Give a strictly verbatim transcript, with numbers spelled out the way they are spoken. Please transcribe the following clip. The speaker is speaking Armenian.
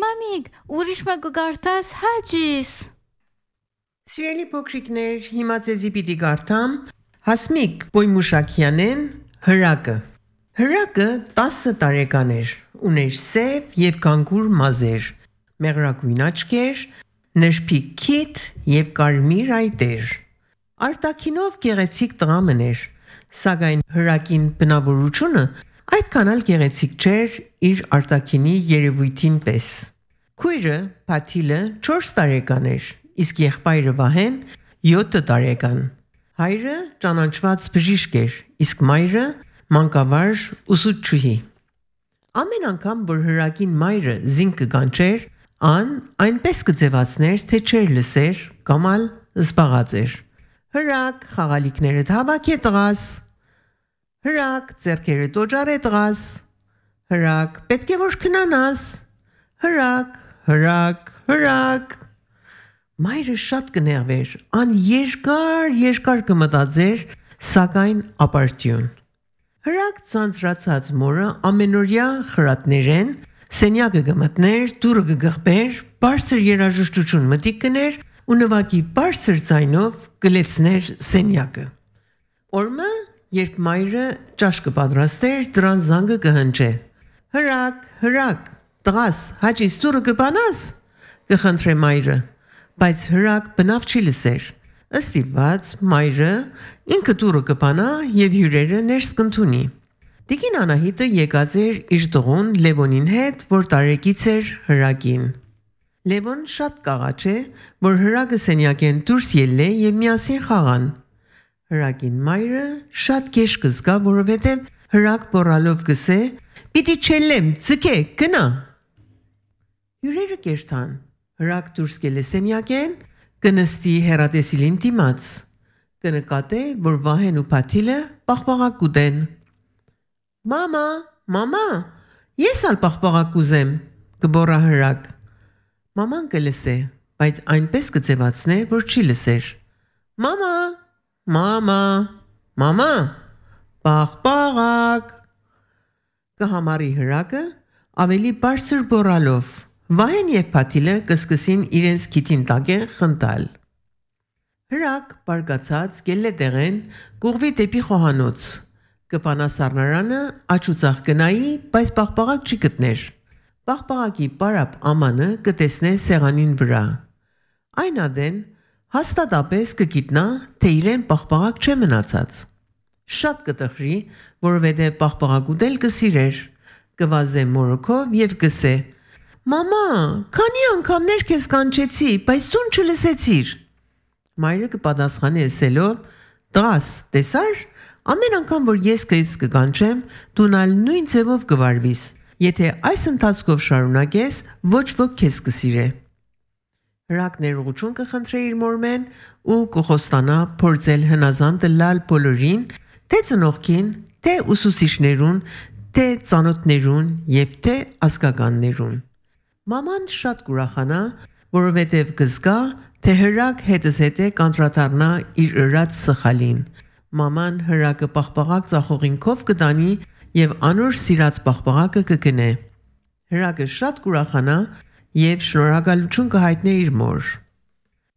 Մամիկ, ուրիշ մը կգարտաս հաջիս։ Սիրելի փոքրիկներ, հիմա ձեզի պիտի կարդամ Հասմիկ Պոյմուշակյանեն հրակը։ Հրակը տասը տարեկան էր, ուներ սև և կանգուր մազեր, մեղրագույն աչքեր, նրբիկ քիթ և կարմիր այտեր։ Արտաքինով գեղեցիկ տղամն էր, սակայն հրակին բնավորությունը այդքան էլ գեղեցիկ չէր իր արտաքինի երևույթին պես։ Քույրը Փաթիլը չորս տարեկան էր, իսկ եղբայրը Վահեն յոթ տարեկան։ Հայրը ճանաչված բժիշկ էր, իսկ մայրը մանկավարժ ուսուցչուհի։ Ամեն անգամ, որ հրակին մայրը զինք կկանչեր, ան այնպես կձևացներ, թե չէր լսեր կամ ալ զբաղած էր։ Հրակ, խաղալիքներդ հավաք է տղաս։ Հրակ, ձեռքերը տոճար է տղաս։ Հրակ, պետք է որ քնանաս։ Հրակ, հրակ, հրակ։ Մայրը շատ կներվեր, ան երկար, երկար կմտածեր, սակայն ապարդյուն։ Հրակ ցանցրացած մորը ամենօրյա խրատներեն, սենյակը կմտներ, դուռը կգղբեր, բարձր երաժշտություն մտիկ կներ ու նվագի բարձր ձայնով կլեցներ սենյակը։ Օրմը, երբ մայրը ճաշ կպատրաստեր, դրան զանգը կհնչե։ Հրակ, հրակ, տղաս, հաճիս դուռը կբանաս, կխնդրե մայրը, բայց հրակ բնավ չի լսեր։ Ըստիպված մայրը ինքը դուռը կբանա և հյուրերը ներս կընդունի։ Տիկին Անահիտը եկած էր իր տղուն Լևոնին հետ, որ տարեկից էր հրակին։ Լևոն շատ կաղաչ է, որ հրակը սենյակեն դուրս ելլե և միասին խաղան։ Հրակին մայրը շատ գեշ կզգա, որովհետև հրակ բոռալով գսե. «Պիտի չելեմ, ձգե, գնա»։ Հյուրերը կերթան, հրակ դուրս կելե սենյակեն, կնստի հեռատեսիլին դիմաց, կնկատե, որ Վահեն ու Փաթիլը պաղպաղակ կուտեն։ «Մամա, մամա, ես ալ պաղպաղակ կուզեմ», կբոռա հրակ։ Մաման կլսե, բայց այնպես կձևացնե, որ չի լսեր։ «Մամա, մամա, մամա, պաղպաղակ», կհամարի հրակը ավելի բարձր բոռալով։ Վահեն և Փաթիլը կսկսին իրենց քիթին տակեն խնդալ։ Հրակ բարկացած գելլե տեղեն կուղվի դեպի խոհանոց, կպանա սառնարանը, աչուծախ կնայի, բայց պաղպաղակ չի գտներ։ Պաղպաղակի պարապ ամանը կտեսնե սեղանին վրա։ Այն ադեն հաստատապես կգիտնա, թե իրեն պաղպաղակ չէ մնացած։ Շատ կտխրի, որովհետև պաղպաղակ ուտել կսիրեր, կվազե մորոքով և կսե. «Մամա, քանի անգամներ քեզ կանչեցի, բայց դու չլսեցիր»։ Մայրը կպատասխանի ասելով. «Տղաս, տեսար, ամեն անգամ, որ ես քեզ կկանչեմ, դու նալ նույն ձևով կվարվիս, եթե այս ընթացքով շարունակես, ոչ ոք քեզ կսիրե»։ Հրակ ներողություն կխնդրե իր մորմեն ու կխոստանա փորձել հնազանդը լալ բոլորին, թե ծնողքին, թե ուսուցիչներուն, թե ծանոթներուն և թե ազգականներուն։ Մաման շատ կուրախանա, որովհետև կզգա, թե հրակ հետս հետե կանտրադառնա իր ըրած սխալին։ Մաման հրակը պաղպաղակ ծախողինքով կտանի և անոր սիրած պաղպաղակը կգնե։ Հրակը շատ կուրախանա և շնորհակալություն կհայտնե իր մոր։